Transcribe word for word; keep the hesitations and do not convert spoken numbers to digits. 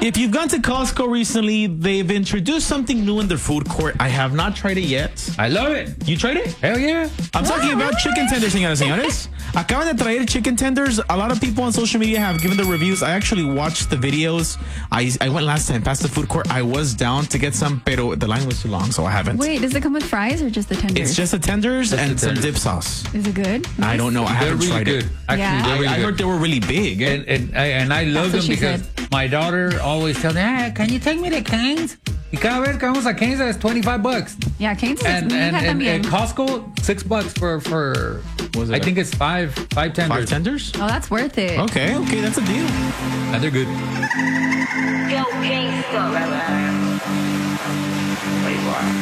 If you've gone to Costco recently, they've introduced something new in their food court. I have not tried it yet. I love it. You tried it? Hell yeah. I'm talking Wow, about really? chicken tenders, señoras y señores. Acaban de traer chicken tenders. A lot of people on social media have given the reviews. I actually watched the videos. I, I went last time past the food court. I was down to get some, pero the line was too long, so I haven't. Wait, does it come with fries or just the tenders? It's just the tenders Just and the some tenders. dip sauce. Is it good? I don't know. I They're haven't really tried good. it. Actually, Yeah. they're really I, I good. heard they were really big. And and I, and I love That's them what she because my daughter always tells me, ah, can you take me to Cane's? Y cada vez que vamos a Cane's, it's twenty-five bucks. Yeah, Cane's is And, mm, and, and, también. and Costco, six bucks for, for Was it I a- think it's five, five tenders. Five tenders? Oh, that's worth it. Okay, okay, that's a deal. And they're good. Yo, gangsta.